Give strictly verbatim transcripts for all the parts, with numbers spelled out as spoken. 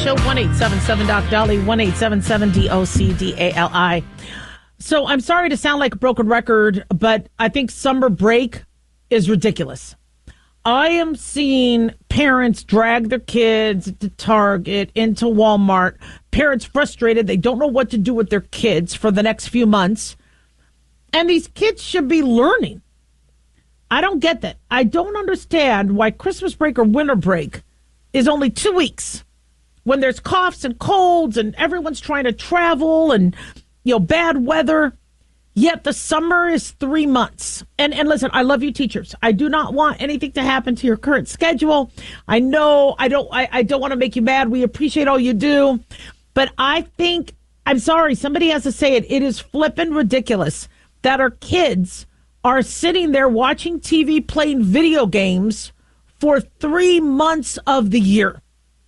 Show one eight seven seven Doc Dali, one eight seven seven D O C D A L I. So I'm sorry to sound like a broken record, but I think summer break is ridiculous. I am seeing parents drag their kids to Target, into Walmart. Parents frustrated. They don't know what to do with their kids for the next few months. And these kids should be learning. I don't get that. I don't understand why Christmas break or winter break is only two weeks. When there's coughs and colds and everyone's trying to travel and, you know, bad weather, yet the summer is three months. And and listen, I love you teachers. I do not want anything to happen to your current schedule. I know I don't I, I don't want to make you mad. We appreciate all you do. But I think, I'm sorry, somebody has to say it. It is flippin' ridiculous that our kids are sitting there watching T V, playing video games for three months of the year.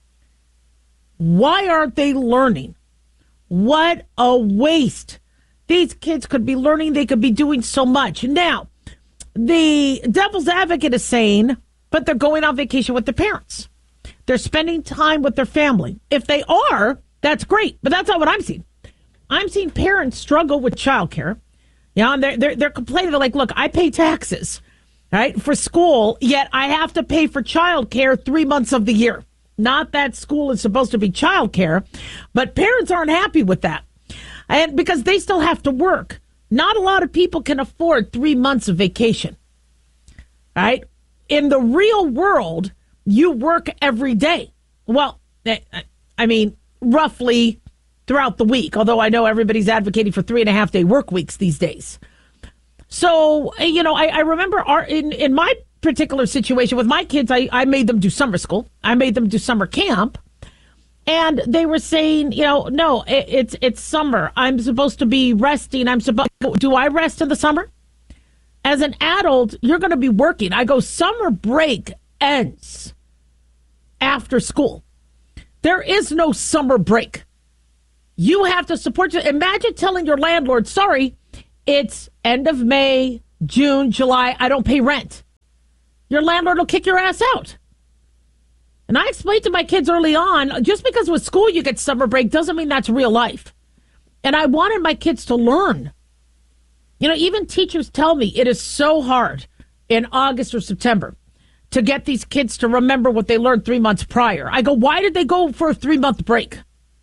Why aren't they learning? What a waste. These kids could be learning. They could be doing so much. Now, the devil's advocate is saying, but they're going on vacation with their parents. They're spending time with their family. If they are, that's great. But that's not what I'm seeing. I'm seeing parents struggle with childcare. You know, and they're, they're, they're complaining. They're like, look, I pay taxes, right, for school, yet I have to pay for childcare three months of the year. Not that school is supposed to be childcare, but parents aren't happy with that. And because they still have to work. Not a lot of people can afford three months of vacation. Right? In the real world, you work every day. Well, I mean, roughly throughout the week, although I know everybody's advocating for three and a half day work weeks these days. So, you know, I, I remember our, in, in my particular situation with my kids, I, I made them do summer school. I made them do summer camp. And they were saying, you know, no, it, it's it's summer. I'm supposed to be resting. I'm supposed. Do I rest in the summer? As an adult, you're going to be working. I go, summer break ends after school. There is no summer break. You have to support your. Imagine telling your landlord, sorry, it's end of May, June, July. I don't pay rent. Your landlord will kick your ass out. And I explained to my kids early on, just because with school you get summer break doesn't mean that's real life. And I wanted my kids to learn. You know, even teachers tell me it is so hard in August or September to get these kids to remember what they learned three months prior. I go, why did they go for a three-month break?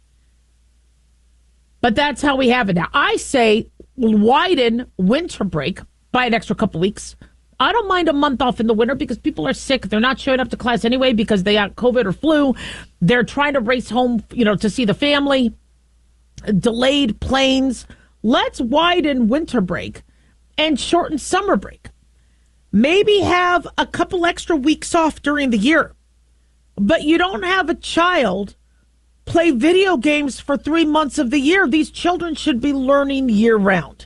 But that's how we have it now. I say widen winter break by an extra couple weeks. I don't mind a month off in the winter because people are sick. They're not showing up to class anyway because they got COVID or flu. They're trying to race home, you know, to see the family. Delayed planes. Let's widen winter break and shorten summer break. Maybe have a couple extra weeks off during the year. But you don't have a child play video games for three months of the year. These children should be learning year round.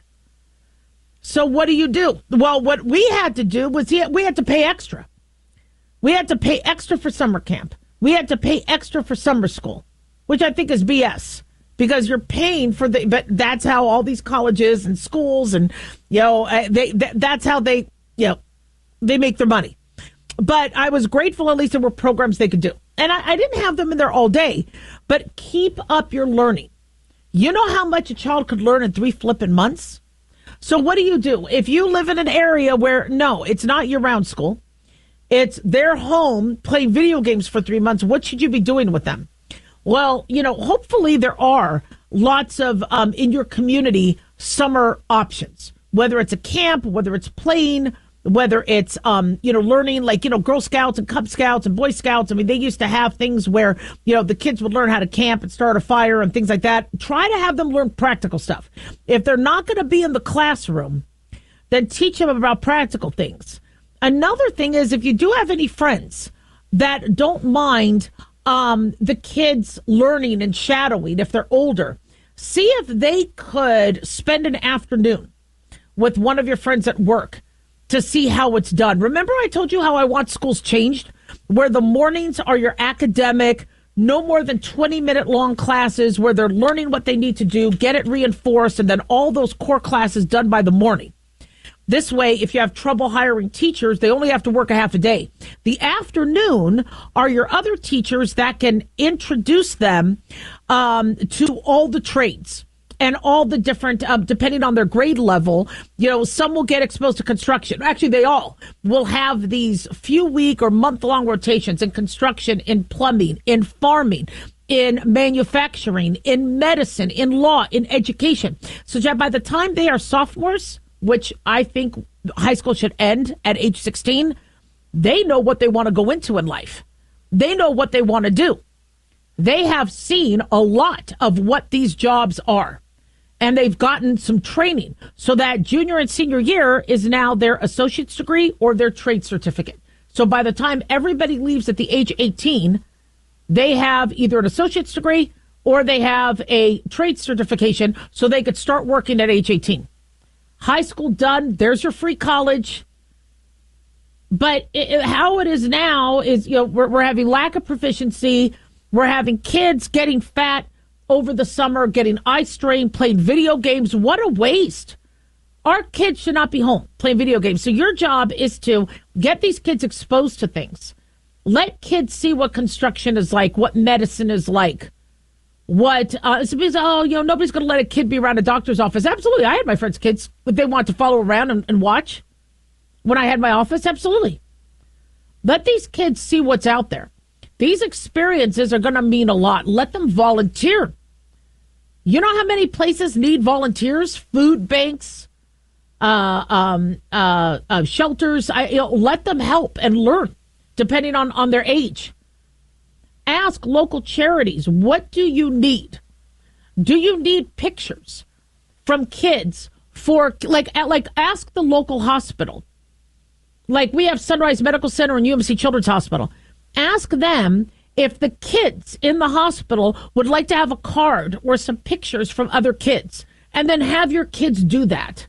So what do you do? Well, what we had to do was we had to pay extra. We had to pay extra for summer camp. We had to pay extra for summer school, which I think is B S because you're paying for the, but that's how all these colleges and schools and, you know, they, that's how they, you know, they make their money. But I was grateful at least there were programs they could do. And I, I didn't have them in there all day, but keep up your learning. You know how much a child could learn in three flipping months? So what do you do? If you live in an area where, no, it's not year-round school, it's their home playing video games for three months, what should you be doing with them? Well, you know, hopefully there are lots of, um, in your community, summer options, whether it's a camp, whether it's playing, whether it's, um, you know, learning like, you know, Girl Scouts and Cub Scouts and Boy Scouts. I mean, they used to have things where, you know, the kids would learn how to camp and start a fire and things like that. Try to have them learn practical stuff. If they're not going to be in the classroom, then teach them about practical things. Another thing is if you do have any friends that don't mind um, the kids learning and shadowing if they're older, see if they could spend an afternoon with one of your friends at work to see how it's done. Remember I told you how I want schools changed, where the mornings are your academic, no more than twenty minute long classes where they're learning what they need to do, get it reinforced, and then all those core classes done by the morning. This way, if you have trouble hiring teachers, they only have to work a half a day. The afternoon are your other teachers that can introduce them um, to all the trades and all the different, um, depending on their grade level. You know, some will get exposed to construction. Actually, they all will have these few week or month long rotations in construction, in plumbing, in farming, in manufacturing, in medicine, in law, in education. So that by the time they are sophomores, which I think high school should end at age sixteen, they know what they want to go into in life. They know what they want to do. They have seen a lot of what these jobs are, and they've gotten some training so that junior and senior year is now their associate's degree or their trade certificate. So by the time everybody leaves at the age eighteen, they have either an associate's degree or they have a trade certification so they could start working at age eighteen. High school done, there's your free college. But it, it, how it is now is, you know, we're, we're having lack of proficiency. We're having kids getting fat over the summer, getting eye strain, playing video games. What a waste. Our kids should not be home playing video games. So your job is to get these kids exposed to things. Let kids see what construction is like, what medicine is like. What, uh, so because, oh, you know, nobody's going to let a kid be around a doctor's office. Absolutely. I had my friends' kids, but they want to follow around and, and watch when I had my office. Absolutely. Let these kids see what's out there. These experiences are going to mean a lot. Let them volunteer. You know how many places need volunteers? Food banks, uh, um, uh, uh, shelters. I, you know, let them help and learn, depending on, on their age. Ask local charities, what do you need? Do you need pictures from kids for, like, like ask the local hospital. Like we have Sunrise Medical Center and U M C Children's Hospital. Ask them if the kids in the hospital would like to have a card or some pictures from other kids. And then have your kids do that.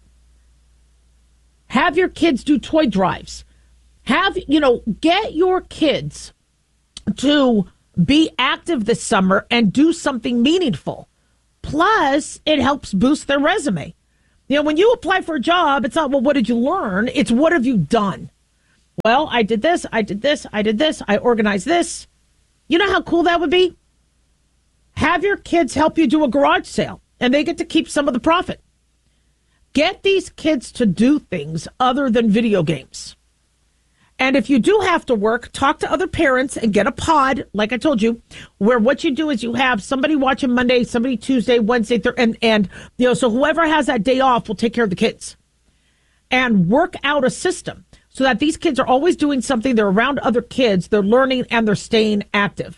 Have your kids do toy drives. Have, you know, get your kids to be active this summer and do something meaningful. Plus, it helps boost their resume. You know, when you apply for a job, it's not, well, what did you learn? It's what have you done? Well, I did this, I did this, I did this, I organized this. You know how cool that would be? Have your kids help you do a garage sale, and they get to keep some of the profit. Get these kids to do things other than video games. And if you do have to work, talk to other parents and get a pod, like I told you, where what you do is you have somebody watching Monday, somebody Tuesday, Wednesday, Thursday, and, and, you know, so whoever has that day off will take care of the kids. And work out a system so that these kids are always doing something. They're around other kids, they're learning, and they're staying active.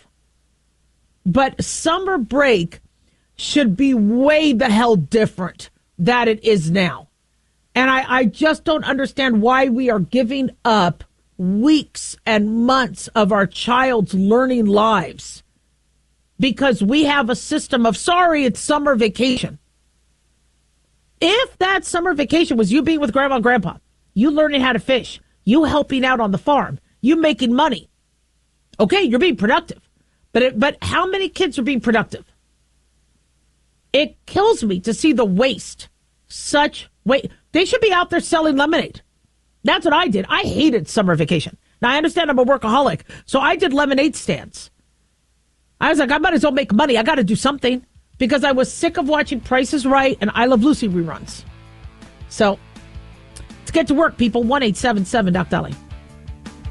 But summer break should be way the hell different than it is now. And I, I just don't understand why we are giving up weeks and months of our child's learning lives because we have a system of, sorry, it's summer vacation. If that summer vacation was you being with grandma and grandpa, you learning how to fish, you helping out on the farm, you making money, okay, you're being productive. But it, but how many kids are being productive? It kills me to see the waste. Such waste. They should be out there selling lemonade. That's what I did. I hated summer vacation. Now, I understand I'm a workaholic, so I did lemonade stands. I was like, I might as well make money. I got to do something because I was sick of watching Price is Right and I Love Lucy reruns. So let's get to work, people. one eight seven seven Doc Dolly.